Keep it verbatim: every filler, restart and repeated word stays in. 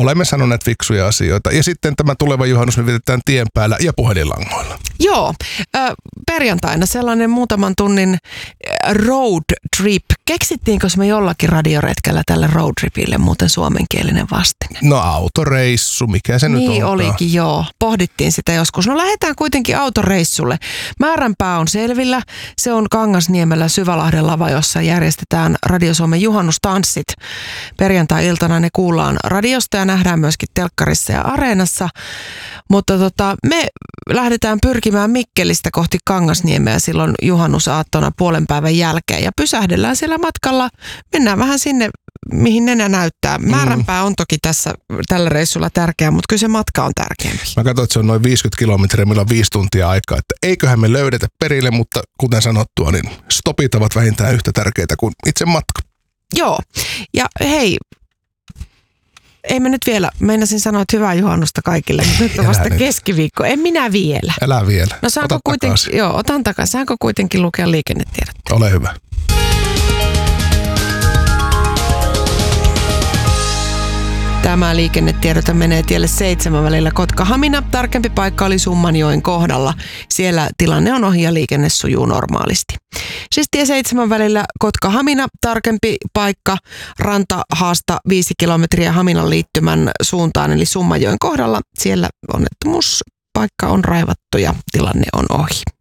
olemme sanoneet fiksuja asioita. Ja sitten tämä tuleva juhannus me vietetään tien päällä ja puhelinlangoilla. Joo, äh, perjantaina sellainen muutaman tunnin road trip. Keksittiinkö me jollakin radioretkellä tälle road tripille muuten suomenkielinen vastine? No autoreissu, mikä se niin nyt onkaan. Niin olikin, joo. Pohdittiin sitä joskus. No lähdetään kuitenkin autoreissulle. Määränpää on selvillä. Se on Kangasniemellä Syvälahden lava, jossa järjestetään Radio Suomen juhannustanssit. Perjantai-iltana ne kuullaan radiosta ja nähdään myöskin telkkarissa ja areenassa. Mutta tota, me lähdetään pyrkimään Mikkelistä kohti Kangasniemeä silloin juhannusaattona puolen päivän jälkeen. Ja pysähdellään siellä matkalla. Mennään vähän sinne, mihin nenä näyttää. Määränpää on toki tässä, tällä reissulla tärkeä, mutta kyllä se matka on tärkeämpi. Mä katsoin, että se on noin viisikymmentä kilometriä, meillä on viisi tuntia aikaa. Että eiköhän me löydetä perille, mutta kuten sanottua, niin stopit ovat vähintään yhtä tärkeitä kuin itse matka. Joo, ja hei, ei mä nyt vielä, meinasin sanoa, että hyvää juhannusta kaikille, mutta nyt on vasta keskiviikko. En minä vielä. Älä vielä. No saanko Ota kuitenkin, takaisin. joo, otan takaisin. Saanko kuitenkin lukea liikennetiedot? Ole hyvä. Tämä liikennetiedote menee tielle seitsemän välillä Kotka-Hamina. Tarkempi paikka oli Summanjoen kohdalla. Siellä tilanne on ohi ja liikenne sujuu normaalisti. Siis tie seitsemän välillä Kotka-Hamina. Tarkempi paikka Ranta-Haasta viisi kilometriä Haminan liittymän suuntaan eli Summanjoen kohdalla. Siellä onnettomuuspaikka on raivattu ja tilanne on ohi.